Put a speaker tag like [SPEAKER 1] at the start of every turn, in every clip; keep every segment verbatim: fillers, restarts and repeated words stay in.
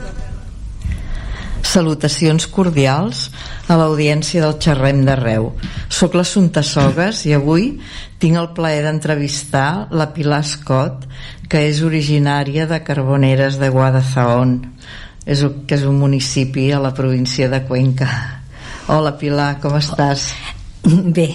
[SPEAKER 1] Salutacions cordials a l'audiència del Xerrem d'Arreu. Soc l'Assumpta Sogues i avui tinc el plaer d'entrevistar la Pilar Scott, que és originària de Carboneres de Guadalajara, és, que és un municipi a la província de Cuenca. Hola Pilar, com estàs?
[SPEAKER 2] Bé.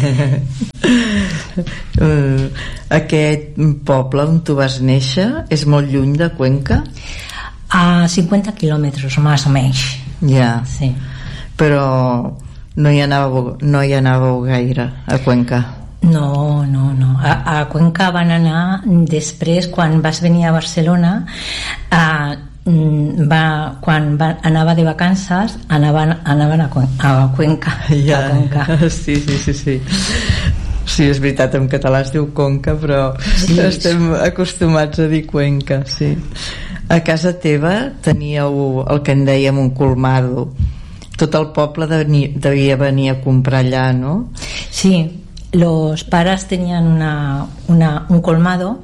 [SPEAKER 1] Aquest poble on tu vas néixer és molt lluny de Cuenca?
[SPEAKER 2] A cincuenta kilómetros, más o menys.
[SPEAKER 1] Ja,
[SPEAKER 2] sí.
[SPEAKER 1] Però no hi anàveu, no hi anàveu gaire a Cuenca?
[SPEAKER 2] No, no, no. A, a Cuenca van anar després, quan vas venir a Barcelona, a, va, quan va, anava de vacances, anaven, anaven a, a Cuenca.
[SPEAKER 1] Ja,
[SPEAKER 2] a Cuenca.
[SPEAKER 1] Sí, sí, sí, sí. Sí, és veritat, en català es diu Conca, però sí, estem acostumats a dir Cuenca, sí. A casa teva teníeu el que en dèiem un colmado. Tot el poble devia venir a comprar allà, no?
[SPEAKER 2] Sí, los pares tenien una, una, un colmado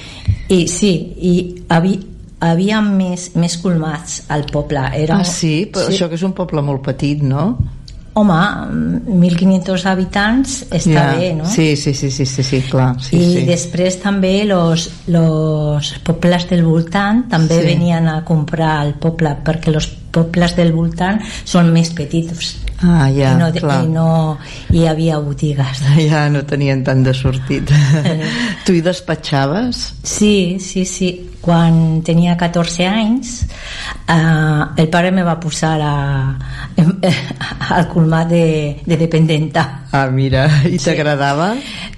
[SPEAKER 2] i sí, i havia, havia més, més colmats al poble. Era,
[SPEAKER 1] ah, sí? Però sí. Això que és un poble molt petit, no?
[SPEAKER 2] Home, mil quinientos habitants està
[SPEAKER 1] ja,
[SPEAKER 2] bé, no?
[SPEAKER 1] Sí, sí, sí, sí, sí, sí clar. Sí,
[SPEAKER 2] I
[SPEAKER 1] sí.
[SPEAKER 2] després també los, los pobles del voltant també sí. venien a comprar al poble, perquè els pobles del voltant són més petits.
[SPEAKER 1] Ah, ja,
[SPEAKER 2] I no,
[SPEAKER 1] clar.
[SPEAKER 2] I no hi havia botigues.
[SPEAKER 1] Ja no tenien tant de sortit. Tu hi despatxaves?
[SPEAKER 2] Sí, sí, sí. Quan tenia catorze anys, eh, el pare me va posar a, a, al colmat de, de dependenta.
[SPEAKER 1] Ah, mira, i t'agradava?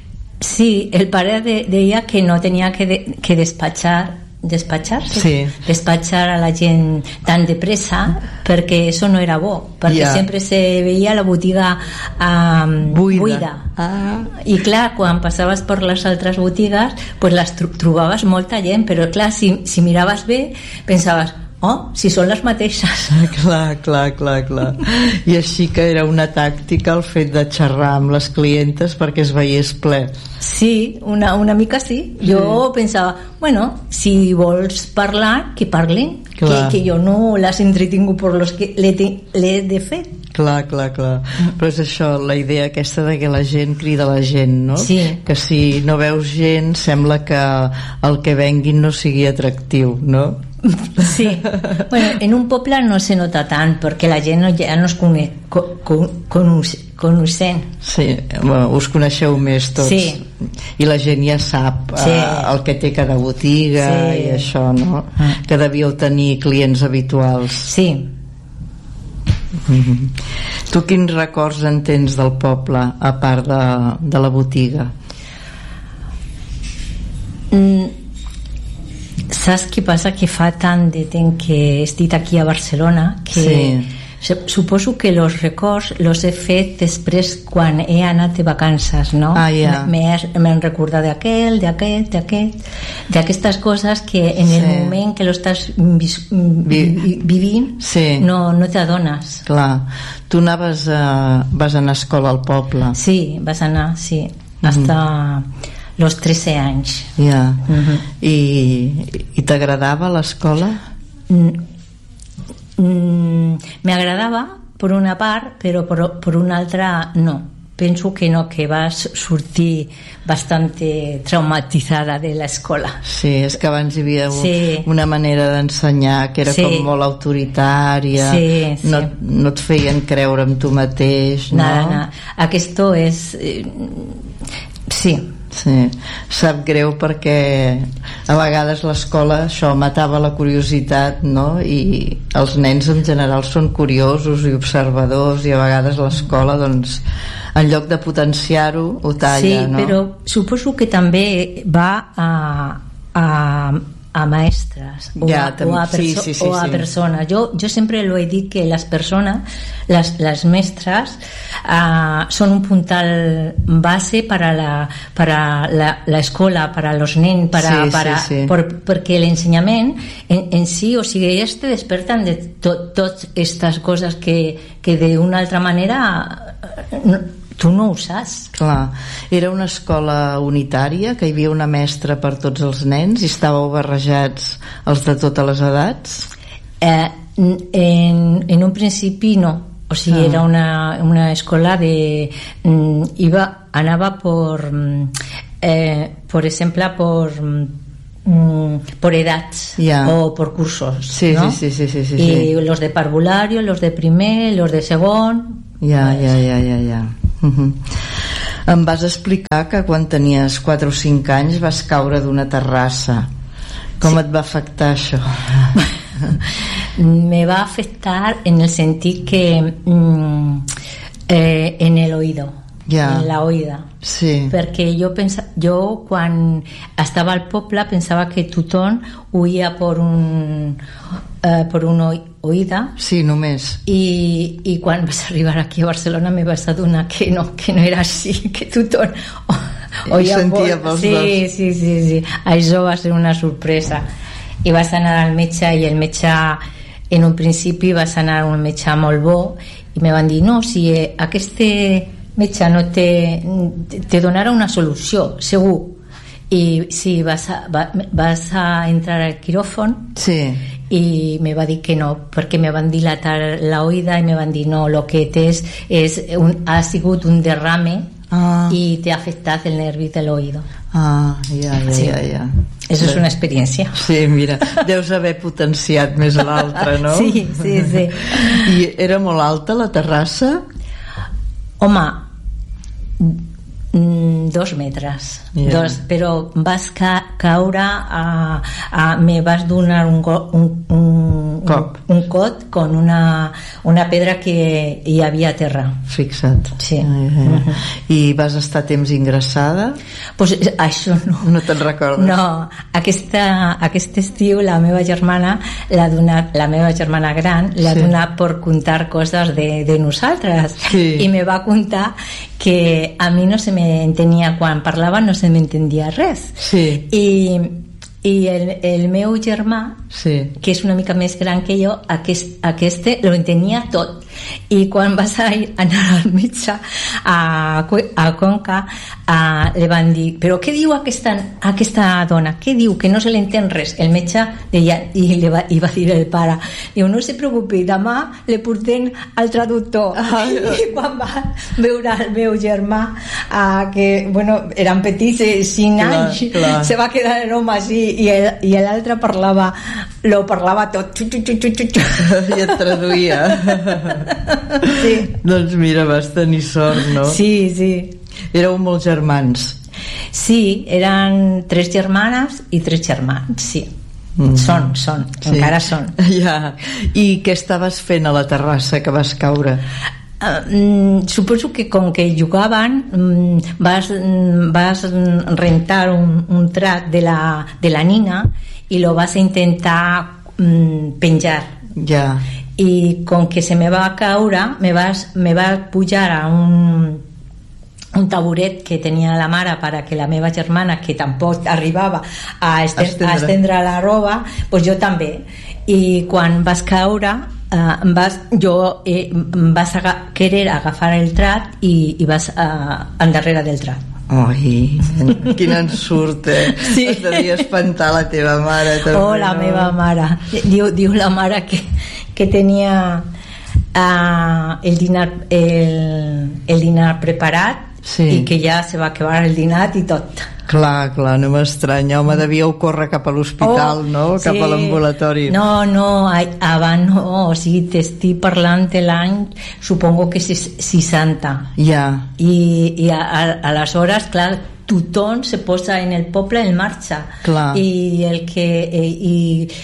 [SPEAKER 2] Sí, el pare de, deia que no tenia que, de, que despatxar despatxar
[SPEAKER 1] sí.
[SPEAKER 2] despatxar a la gent tan de pressa, perquè això no era bo, perquè
[SPEAKER 1] yeah.
[SPEAKER 2] sempre se veia la botiga um,
[SPEAKER 1] buida,
[SPEAKER 2] buida.
[SPEAKER 1] Ah.
[SPEAKER 2] I clar, quan passaves per les altres botigues pues les tro trobaves molta gent, però clar, si, si miraves bé pensaves, oh, si són les mateixes.
[SPEAKER 1] Clar, clar, clar, clar. I així que era una tàctica el fet de xerrar amb les clientes perquè es veiés ple.
[SPEAKER 2] Sí, una, una mica sí. Jo sí. pensava, bueno, si vols parlar, que parlin, que, que jo no les entretingo per los que l'he de fer.
[SPEAKER 1] Clar, clar, clar. Però és això, la idea aquesta de que la gent crida la gent, no?
[SPEAKER 2] Sí.
[SPEAKER 1] Que si no veus gent sembla que el que venguin no sigui atractiu, no?
[SPEAKER 2] Sí, bueno, en un poble no se nota tant perquè la gent no, ja no es coneix, con, con, coneixent.
[SPEAKER 1] Sí, bueno, us coneixeu més tots.
[SPEAKER 2] Sí.
[SPEAKER 1] I la gent ja sap sí. eh, el que té cada botiga sí. i això, no? Ah. Que devíeu tenir clients habituals.
[SPEAKER 2] Sí.
[SPEAKER 1] Mm-hmm. Tu quins records en tens del poble a part de, de la botiga?
[SPEAKER 2] Mm. Saps què passa? Que fa tant de temps que estic aquí a Barcelona que sí. suposo que els records els he fet després quan he anat de vacances, no?
[SPEAKER 1] Ah, yeah.
[SPEAKER 2] M'han recordat d'aquell, d'aquest, d'aquest, d'aquestes coses que en el sí. moment que l'estàs vi vivint sí. no, no t'adones.
[SPEAKER 1] Clar, tu anaves a, vas anar a escola al poble?
[SPEAKER 2] Sí, vas anar, sí, hasta mm. los trece anys.
[SPEAKER 1] Ja. Yeah. Uh-huh. I, i t'agradava l'escola?
[SPEAKER 2] Mm, mm, m'agradava per una part, però per, per una altra no. Penso que no, que vas sortir bastante traumatitzada de l'escola.
[SPEAKER 1] Sí, és que abans hi havia
[SPEAKER 2] sí.
[SPEAKER 1] una manera d'ensenyar que era sí. com molt autoritària,
[SPEAKER 2] sí, sí.
[SPEAKER 1] No, no et feien creure en tu mateix, no?
[SPEAKER 2] Nada, nada. Aquesto és... Eh, sí.
[SPEAKER 1] Sí, sap greu perquè a vegades l'escola això matava la curiositat, no? I els nens en general són curiosos i observadors i a vegades l'escola doncs en lloc de potenciar-ho ho talla,
[SPEAKER 2] sí,
[SPEAKER 1] no?
[SPEAKER 2] Però suposo que també va a, a, a maestres o,
[SPEAKER 1] ja,
[SPEAKER 2] a, o a, perso sí, sí, sí, o a sí. persones. Jo, jo sempre lo he dit que les persones, les, les mestres uh, són un puntal base para la, para la, la escola, para los nens, para,
[SPEAKER 1] sí,
[SPEAKER 2] para,
[SPEAKER 1] sí, sí.
[SPEAKER 2] Por, perquè l'ensenyament en, en si, o sigui, ells te desperten de totes tot estas coses que, que d'una altra manera no, tu no ho saps.
[SPEAKER 1] Clar, era una escola unitària, que hi havia una mestra per tots els nens i estàveu barrejats els de totes les edats?
[SPEAKER 2] Eh, en, en un principi no, o sigui, ah. era una, una escola de... Mm, iba, anava por... Eh, por exemple, por... Mm, por edats
[SPEAKER 1] yeah.
[SPEAKER 2] o por cursos,
[SPEAKER 1] sí,
[SPEAKER 2] ¿no?
[SPEAKER 1] sí, sí, sí, sí, sí,
[SPEAKER 2] y
[SPEAKER 1] sí.
[SPEAKER 2] los de parvulario, los de primer, los de segon,
[SPEAKER 1] ja, ja, ja, ja, ja. Uh-huh. Em vas explicar que quan tenies quatre o cinc anys vas caure d'una terrassa. Com sí. et va afectar això?
[SPEAKER 2] Me va afectar en el sentit que mm, eh, en el oído, yeah. en la oïda,
[SPEAKER 1] sí.
[SPEAKER 2] perquè jo, pensa, jo quan estava al poble pensava que tothom oïa per un eh, per una oïda,
[SPEAKER 1] sí, només,
[SPEAKER 2] i, i quan vas arribar aquí a Barcelona me vas adonar que no, que no era així, que tothom oïa
[SPEAKER 1] sentia
[SPEAKER 2] por...
[SPEAKER 1] pels
[SPEAKER 2] sí,
[SPEAKER 1] dos.
[SPEAKER 2] sí, sí, sí, això va ser una sorpresa. I vas anar al metge i el metge en un principi vas anar a un metge molt bo i me van dir no, si aquest metge no te, te donarà una solució, segur. I sí, vas a, va, vas a entrar al quiròfon
[SPEAKER 1] sí.
[SPEAKER 2] i me va dir que no, perquè me van dilatar la oïda i me van dir no, lo que tens és un, ha sigut un derrame ah. i te ha afectat el nervi de l'oïdo.
[SPEAKER 1] Ah, ja, ja,
[SPEAKER 2] sí.
[SPEAKER 1] ja, ja.
[SPEAKER 2] Eso és una experiència.
[SPEAKER 1] Sí, mira, deus haver potenciat més l'altra, no?
[SPEAKER 2] Sí, sí, sí.
[SPEAKER 1] I era molt alta la terrassa?
[SPEAKER 2] Home, dos metres, yeah. dos, però vas ca caure a, a, me vas donar un, un, un,
[SPEAKER 1] cop.
[SPEAKER 2] un, un cot con una, una pedra que hi havia a terra.
[SPEAKER 1] Fixa't.
[SPEAKER 2] Sí.
[SPEAKER 1] Ai, ai. Uh-huh. I vas estar temps ingressada?
[SPEAKER 2] Pues això no.
[SPEAKER 1] No te'n recordes?
[SPEAKER 2] No, aquesta, aquest estiu la meva germana l'ha donat, la meva germana gran l'ha sí. donat per contar coses de, de nosaltres
[SPEAKER 1] sí.
[SPEAKER 2] i me va contar que a mi no se me entenia, quan parlava no se m'entendia res
[SPEAKER 1] sí.
[SPEAKER 2] i, i el, el meu germà
[SPEAKER 1] sí.
[SPEAKER 2] que és una mica més gran que jo, aquest, aquest lo entenia tot i quan vas a ir, anar al metge a, a Conca a, li van dir, però què diu aquesta, aquesta dona, què diu, que no se l'entén res, el metge deia, i li va, i va dir el pare, diu, no se preocupi, demà le portem al traductor ah, i quan va veure el meu germà uh, que, bueno, eren petits cinc clar, anys, clar. Se va quedar l'home així i l'altre parlava lo parlava tot i
[SPEAKER 1] et traduïa
[SPEAKER 2] sí.
[SPEAKER 1] Doncs mira, vas tenir sort, no?
[SPEAKER 2] Sí, sí.
[SPEAKER 1] Éreu molts germans?
[SPEAKER 2] Sí, eren tres germanes i tres germans, sí. Mm. Són, són, sí. Encara són.
[SPEAKER 1] Ja. I què estaves fent a la terrassa que vas caure?
[SPEAKER 2] Uh, suposo que com que jugaven um, vas, um, vas rentar un, un trat de la, de la nina i lo vas a intentar um, penjar
[SPEAKER 1] ja.
[SPEAKER 2] I com que se me va caure me, vas, me va pujar a un un taburet que tenia la mare para que la meva germana, que tampoc arribava a, este, estendre. a estendre la roba, pues jo també. I quan vas caure Uh, vas, jo eh, vas aga querer agafar el trat i, i vas uh, endarrere del trat.
[SPEAKER 1] Ai, quin ensurt, eh? Sí. Has de dir espantar la teva mare també,
[SPEAKER 2] oh, la no? meva mare diu, diu la mare que, que tenia uh, el dinar el, el dinar preparat sí. I que ja se va acabar el dinar i tot.
[SPEAKER 1] Clar, clar, no m'estranya. Home, devíeu córrer cap a l'hospital, oh, no? Cap sí. a l'ambulatori.
[SPEAKER 2] No, no, abans no, o sigui, t'estic parlant de l'any, supongo que seixanta.
[SPEAKER 1] Ja.
[SPEAKER 2] I, i a, a, aleshores, clar, tothom se posa en el poble en marxa.
[SPEAKER 1] Clar.
[SPEAKER 2] I el que... I,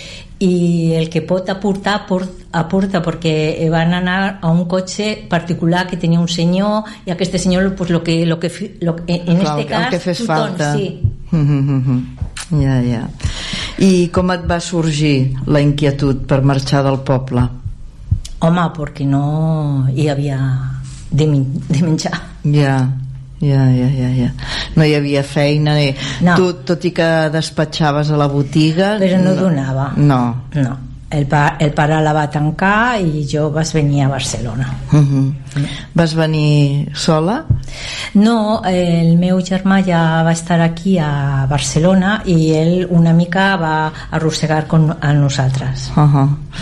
[SPEAKER 2] i el que pot aportar aporta, perquè van anar a un cotxe particular que tenia un senyor i aquest senyor pues, lo que, lo que, lo, en
[SPEAKER 1] clar,
[SPEAKER 2] este cas
[SPEAKER 1] que fes
[SPEAKER 2] tothom,
[SPEAKER 1] falta.
[SPEAKER 2] Sí.
[SPEAKER 1] Ja, ja. I com et va sorgir la inquietud per marxar del poble?
[SPEAKER 2] Home, perquè no hi havia de, de menjar.
[SPEAKER 1] Ja. Ja, ja, ja, ja. No hi havia feina ni...
[SPEAKER 2] no.
[SPEAKER 1] Tu, tot i que despatxaves a la botiga
[SPEAKER 2] però no, no donava
[SPEAKER 1] no,
[SPEAKER 2] no. El, pa, el pare la va tancar i jo vas venir a Barcelona.
[SPEAKER 1] uh-huh. Vas venir sola?
[SPEAKER 2] No, el meu germà ja va estar aquí a Barcelona i ell una mica va arrossegar con a nosaltres.
[SPEAKER 1] uh-huh.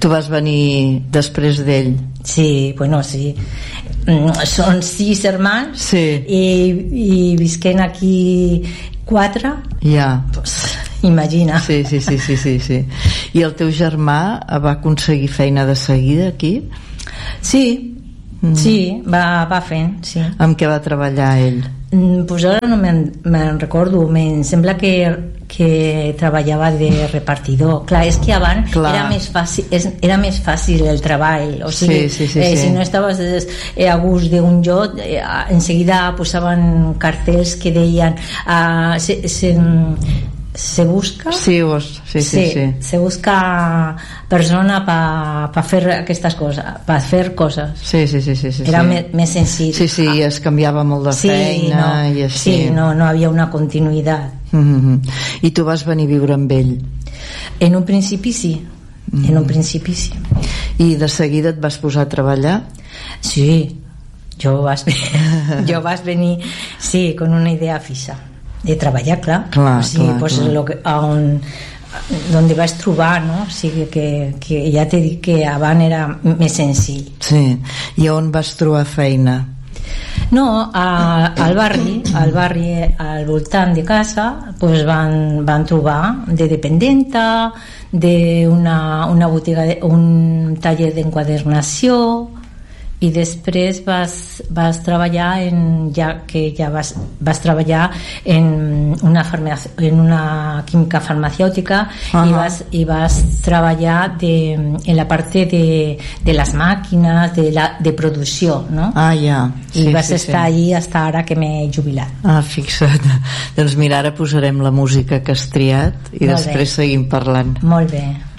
[SPEAKER 1] Tu vas venir després d'ell?
[SPEAKER 2] Sí, bueno, sí. Són sis germans,
[SPEAKER 1] sí.
[SPEAKER 2] i, i visquent aquí quatre,
[SPEAKER 1] ja.
[SPEAKER 2] Pues, imagina.
[SPEAKER 1] Sí, sí, sí, sí, sí, sí. I el teu germà va aconseguir feina de seguida aquí?
[SPEAKER 2] Sí, mm. sí, va, va fent, sí.
[SPEAKER 1] Amb què va treballar ell?
[SPEAKER 2] Mm, pues ara no me'n, me'n recordo, em sembla que que treballava de repartidor. Clar, és que abans Clar. era més fàcil, era més fàcil el treball, o sigui,
[SPEAKER 1] sí, sí, sí,
[SPEAKER 2] eh,
[SPEAKER 1] sí.
[SPEAKER 2] si no estaves eh, a gust d'un lloc, eh, enseguida posaven cartells que deien uh, se, se, se busca
[SPEAKER 1] sí, vos, sí, sí, sí, sí.
[SPEAKER 2] se busca persona per pa fer aquestes coses, per fer coses.
[SPEAKER 1] Sí, sí, sí, sí, sí,
[SPEAKER 2] era
[SPEAKER 1] sí.
[SPEAKER 2] Més, més senzill.
[SPEAKER 1] Sí, sí, es canviava molt de
[SPEAKER 2] sí,
[SPEAKER 1] feina
[SPEAKER 2] no,
[SPEAKER 1] i així.
[SPEAKER 2] Sí, no, no havia una continuïtat.
[SPEAKER 1] Mm-hmm. I tu vas venir a viure amb ell?
[SPEAKER 2] En un principi sí, mm-hmm. en un principi sí.
[SPEAKER 1] I de seguida et vas posar a treballar?
[SPEAKER 2] Sí, jo vas, jo vas venir, sí, con una idea fixa de treballar, clar,
[SPEAKER 1] clar,
[SPEAKER 2] o sigui,
[SPEAKER 1] clar,
[SPEAKER 2] pues,
[SPEAKER 1] clar.
[SPEAKER 2] Lo que, on, donde vas trobar, no? O sigui, que, que ja t'he dit que abans era més senzill.
[SPEAKER 1] Sí, i on vas trobar feina?
[SPEAKER 2] No, a, al barri, al barri al voltant de casa, pues van, van trobar de dependenta, d'una una botiga, de, un taller d'enquadernació, i després vas, vas treballar en, ja que ja vas, vas treballar en una, farmacia, en una química farmacèutica, uh-huh. i, vas, i vas treballar de, en la part de, de les màquines de, la, de producció, no?
[SPEAKER 1] Ah, ja. Sí,
[SPEAKER 2] i vas
[SPEAKER 1] sí,
[SPEAKER 2] estar
[SPEAKER 1] sí.
[SPEAKER 2] allí fins ara que m'he jubilat.
[SPEAKER 1] Ah, fixa't. Doncs mira, ara posarem la música que has triat i
[SPEAKER 2] Molt
[SPEAKER 1] després
[SPEAKER 2] bé.
[SPEAKER 1] seguim parlant.
[SPEAKER 2] Molt bé.